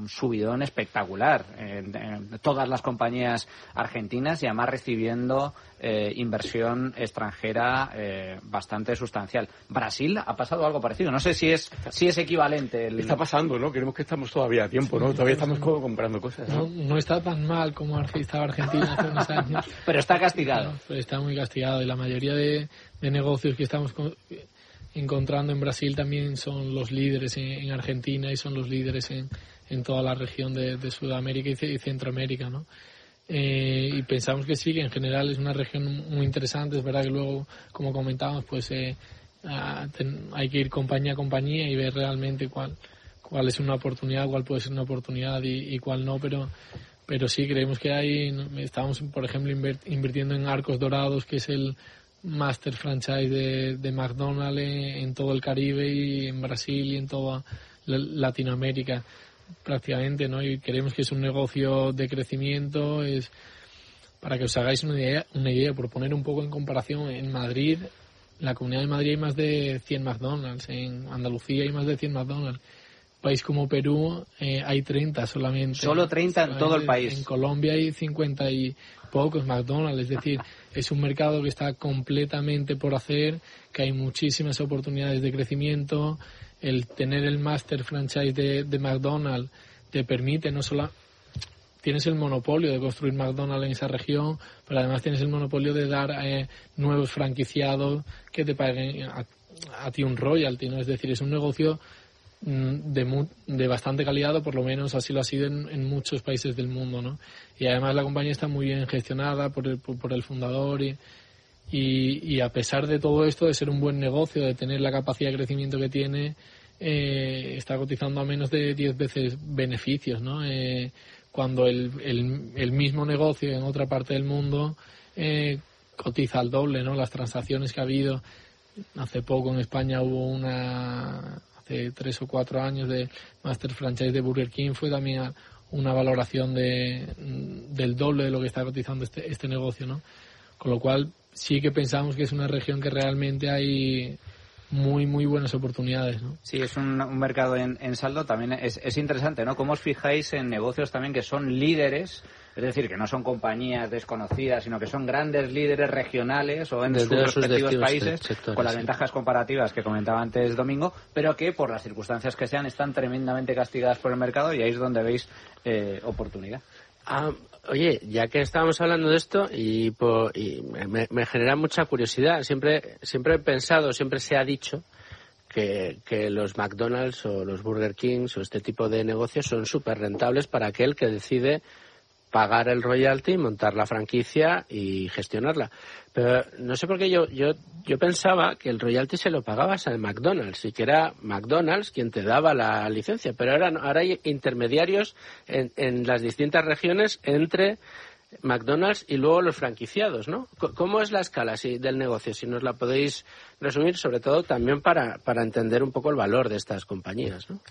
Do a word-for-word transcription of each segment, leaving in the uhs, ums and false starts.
un subidón espectacular en, en todas las compañías argentinas y además recibiendo eh, inversión extranjera eh, bastante sustancial. Brasil ha pasado algo parecido. No sé si es si es equivalente. El... Está pasando, ¿no? Creemos que estamos todavía a tiempo, ¿no? Todavía estamos comprando cosas, ¿no? No, no está tan mal como estaba Argentina hace unos años. Pero está castigado. No, pero está muy castigado y la mayoría de, de negocios que estamos con, encontrando en Brasil también son los líderes en, en Argentina y son los líderes en, en toda la región de, de Sudamérica y, y Centroamérica, ¿no? Eh, y pensamos que sí, que en general es una región muy interesante. Es verdad que luego, como comentábamos, pues eh, a, ten, hay que ir compañía a compañía y ver realmente cuál cuál es una oportunidad, cuál puede ser una oportunidad y, y cuál no, pero pero sí creemos que hay. Estamos, por ejemplo, invirtiendo en Arcos Dorados, que es el master franchise de, de McDonald's en todo el Caribe y en Brasil y en toda Latinoamérica prácticamente, ¿no? Y creemos que es un negocio de crecimiento. Es para que os hagáis una idea, una idea por poner un poco en comparación, en Madrid, en la Comunidad de Madrid hay más de cien McDonald's, en Andalucía hay más de cien McDonald's. País como Perú eh, hay treinta solamente. Solo treinta en todo el país. En Colombia hay cincuenta y pocos McDonald's. Es decir, es un mercado que está completamente por hacer, que hay muchísimas oportunidades de crecimiento. El tener el master franchise de, de McDonald's te permite no solo... Tienes el monopolio de construir McDonald's en esa región, pero además tienes el monopolio de dar eh, nuevos franquiciados que te paguen a, a ti un royalty, ¿no? Es decir, es un negocio de, mu- de bastante calidad, o por lo menos así lo ha sido en, en muchos países del mundo, ¿no? Y además la compañía está muy bien gestionada por el, por, por el fundador y, y, y a pesar de todo esto, de ser un buen negocio, de tener la capacidad de crecimiento que tiene, eh, está cotizando a menos de diez veces beneficios, ¿no? Eh, cuando el, el, el mismo negocio en otra parte del mundo eh, cotiza al doble, ¿no? Las transacciones que ha habido, hace poco en España hubo una... hace tres o cuatro años de Master Franchise de Burger King, fue también una valoración de del doble de lo que está cotizando este, este negocio, ¿no? Con lo cual sí que pensamos que es una región que realmente hay muy, muy buenas oportunidades, ¿no? Sí, es un, un mercado en, en saldo. También es, es interesante, ¿no? ¿Cómo os fijáis en negocios también que son líderes? Es decir, que no son compañías desconocidas, sino que son grandes líderes regionales o en sus respectivos países, sectores, con las sí. ventajas comparativas que comentaba antes Domingo, pero que por las circunstancias que sean están tremendamente castigadas por el mercado, y ahí es donde veis eh, oportunidad. Ah, oye, ya que estábamos hablando de esto y, por, y me, me genera mucha curiosidad, siempre siempre he pensado, siempre se ha dicho que, que los McDonald's o los Burger Kings o este tipo de negocios son súper rentables para aquel que decide pagar el royalty, montar la franquicia y gestionarla. Pero no sé por qué yo yo yo pensaba que el royalty se lo pagabas al McDonald's y que era McDonald's quien te daba la licencia, pero ahora, ahora hay intermediarios en, en las distintas regiones entre McDonald's y luego los franquiciados, ¿no? ¿Cómo es la escala si, del negocio? Si nos la podéis resumir, sobre todo también para, para entender un poco el valor de estas compañías, ¿no?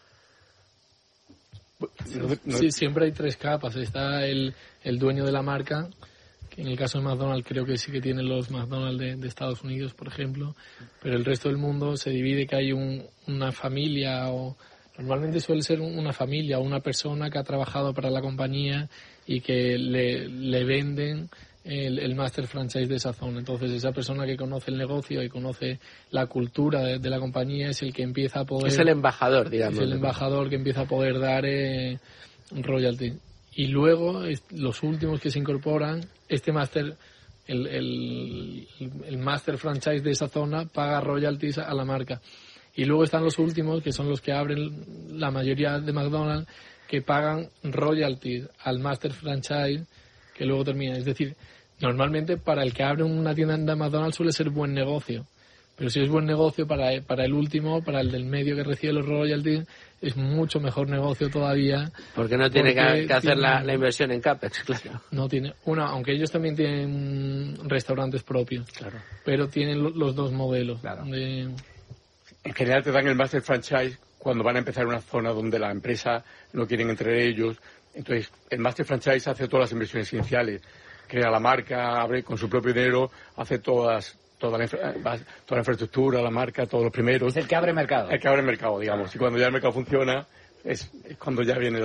Sí, siempre hay tres capas. Está el, el dueño de la marca, que en el caso de McDonald's creo que sí que tienen los McDonald's de, de Estados Unidos, por ejemplo, pero el resto del mundo se divide, que hay un, una familia, o normalmente suele ser una familia o una persona que ha trabajado para la compañía y que le, le venden el, el master franchise de esa zona. Entonces esa persona que conoce el negocio y conoce la cultura de, de la compañía es el que empieza a poder... Es el embajador, digamos. Es el embajador que empieza a poder dar eh, royalty. Y luego los últimos que se incorporan, este master, el, el, el master franchise de esa zona paga royalties a la marca. Y luego están los últimos, que son los que abren la mayoría de McDonald's, que pagan royalties al master franchise que luego termina. Es decir, normalmente para el que abre una tienda de McDonald's suele ser buen negocio, pero si es buen negocio para, para el último, para el del medio que recibe los royalties, es mucho mejor negocio todavía. Porque no tiene porque que, que hacer tiene, la, la inversión en CAPEX, claro. No tiene una, aunque ellos también tienen restaurantes propios, claro, pero tienen lo, los dos modelos. Claro. De... En general te dan el master franchise cuando van a empezar una zona donde la empresa no quieren entre ellos. Entonces, el master franchise hace todas las inversiones iniciales, crea la marca, abre con su propio dinero, hace todas, toda la, infra, toda la infraestructura, la marca, todos los primeros. Es el que abre mercado. El que abre mercado, digamos. Y cuando ya el mercado funciona, es, es cuando ya viene